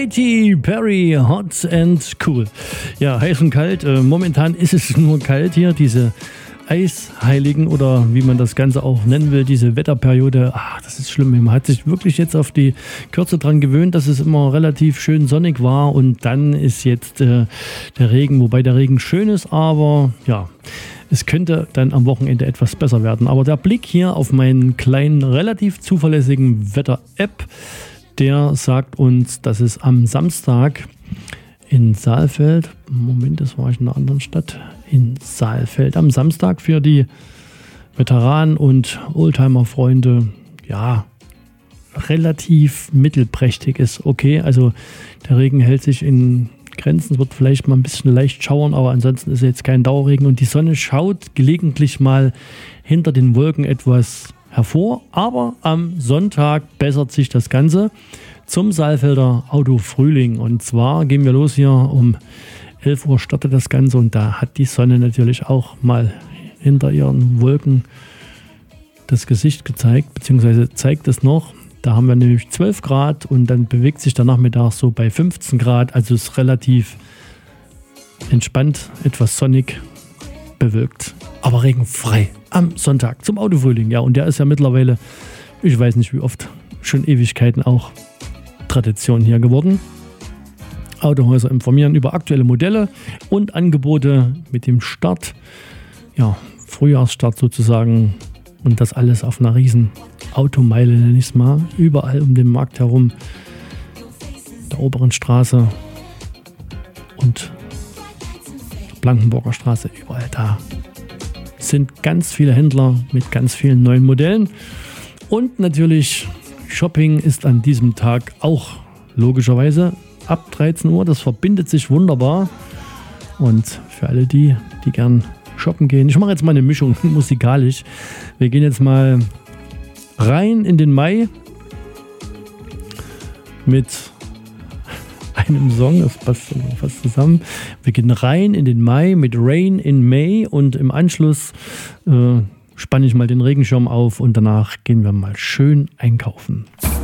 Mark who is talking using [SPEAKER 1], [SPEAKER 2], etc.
[SPEAKER 1] Katy Perry, Hot and Cool. Ja, heiß und kalt. Momentan ist es nur kalt hier, diese Eisheiligen oder wie man das Ganze auch nennen will, diese Wetterperiode. Das ist schlimm. Man hat sich wirklich jetzt auf die Kürze dran gewöhnt, dass es immer relativ schön sonnig war und dann ist jetzt der Regen, wobei der Regen schön ist, aber ja, es könnte dann am Wochenende etwas besser werden. Aber der Blick hier auf meinen kleinen, relativ zuverlässigen Wetter-App, der sagt uns, dass es am Samstag in Saalfeld, Moment, das war ich in einer anderen Stadt, in Saalfeld, am Samstag für die Veteranen und Oldtimer-Freunde, ja, relativ mittelprächtig ist. Okay, also der Regen hält sich in Grenzen, es wird vielleicht mal ein bisschen leicht schauern, aber ansonsten ist jetzt kein Dauerregen und die Sonne schaut gelegentlich mal hinter den Wolken etwas hervor, aber am Sonntag bessert sich das Ganze zum Saalfelder Autofrühling und zwar gehen wir los hier um 11 Uhr startet das Ganze und da hat die Sonne natürlich auch mal hinter ihren Wolken das Gesicht gezeigt, beziehungsweise zeigt es noch. Da haben wir nämlich 12 Grad und dann bewegt sich der Nachmittag so bei 15 Grad, also ist relativ entspannt, etwas sonnig, bewölkt, aber regenfrei am Sonntag zum Autofrühling. Ja, und der ist ja mittlerweile, ich weiß nicht wie oft, schon Ewigkeiten auch Tradition hier geworden. Autohäuser informieren über aktuelle Modelle und Angebote mit dem Start, ja, Frühjahrsstart sozusagen und das alles auf einer riesen Automeile, nenne ich es mal, überall um den Markt herum, der Oberen Straße und der Blankenburger Straße, überall da sind ganz viele Händler mit ganz vielen neuen Modellen und natürlich Shopping ist an diesem Tag auch logischerweise ab 13 Uhr, das verbindet sich wunderbar und für alle die gern shoppen gehen, ich mache jetzt mal eine Mischung musikalisch, wir gehen jetzt mal rein in den Mai mit einem Song, das passt fast zusammen, wir gehen rein in den Mai mit Rain in May und im Anschluss spanne ich mal den Regenschirm auf und danach gehen wir mal schön einkaufen.